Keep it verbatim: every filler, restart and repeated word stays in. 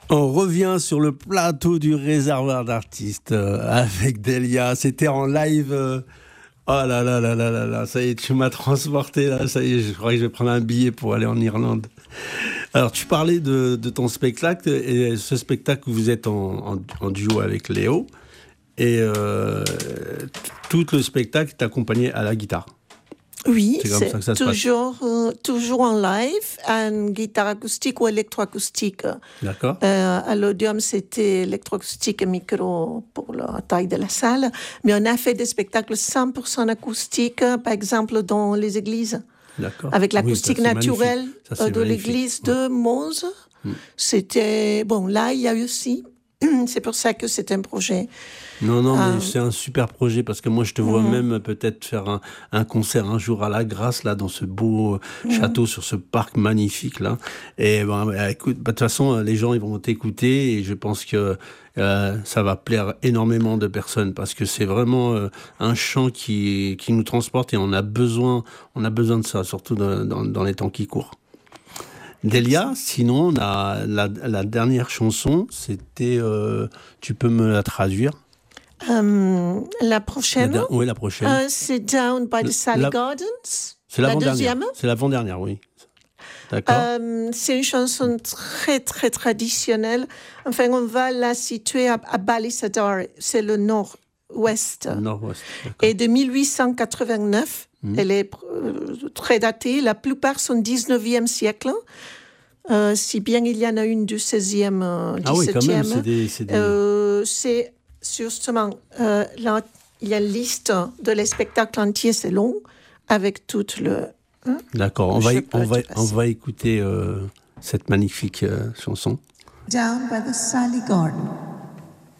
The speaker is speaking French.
On revient sur le plateau du réservoir d'artistes euh, avec Delia. C'était en live. Euh... Oh là là là là là là, ça y est, tu m'as transporté là. Ça y est, je crois que je vais prendre un billet pour aller en Irlande. Alors, tu parlais de, de ton spectacle et ce spectacle où vous êtes en, en, en duo avec Léo et euh, tout le spectacle est accompagné à la guitare. Oui, c'est, comme c'est ça que ça se toujours, euh, toujours en live, en guitare acoustique ou électroacoustique. D'accord. Euh, à l'Odeum, c'était électroacoustique et micro pour la taille de la salle. Mais on a fait des spectacles cent pour cent acoustiques, par exemple dans les églises. D'accord. Avec l'acoustique oui, ça, naturelle ça, de magnifique. l'église ouais. de Mose. Hmm. C'était... Bon, là, il y a eu aussi... C'est pour ça que c'est un projet. Non, non, mais euh, c'est un super projet parce que moi, je te vois mmh. même peut-être faire un, un concert un jour à la Grâce, là, dans ce beau mmh. château, sur ce parc magnifique, là. Et ben, bah, écoute, bah, de toute façon, les gens, ils vont t'écouter et je pense que euh, ça va plaire énormément de personnes parce que c'est vraiment euh, un chant qui, qui nous transporte et on a besoin, on a besoin de ça, surtout dans, dans, dans les temps qui courent. Delia, sinon, on a la, la dernière chanson, c'était euh, tu peux me la traduire? Euh, la prochaine, la, Oui, la prochaine. Euh, c'est Down by the Sally la, Gardens. C'est la l'avant-dernière. deuxième. C'est l'avant-dernière, oui. D'accord. Euh, c'est une chanson très, très traditionnelle. Enfin, on va la situer à, à Ballysadare. C'est le nord-ouest. Nord-ouest, et de dix-huit cent quatre-vingt-neuf, mmh. elle est euh, très datée. La plupart sont dix-neuvième siècle. Euh, si bien il y en a une du seizième, euh, dix-septième. Ah oui, quand même, c'est des... C'est, des... Euh, c'est justement... Euh, là, il y a une liste de les spectacles entiers, c'est long, avec tout le... Hein, D'accord, on va, on, va, on va écouter euh, cette magnifique euh, chanson. Down by the Sally Garden.